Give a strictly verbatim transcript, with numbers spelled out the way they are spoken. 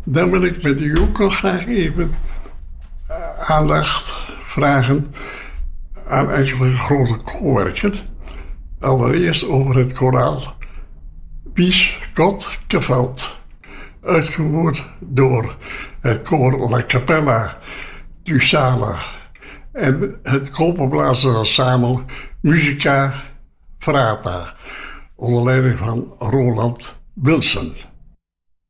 Dan wil ik met u ook nog graag even aandacht vragen aan enkele grote koorwerken. Allereerst over het koraal Wies Gott gefällt, uitgevoerd door het koor La Cappella du Sale en het koperblazersensemble Musica Ferrata, onder leiding van Roland Wilson.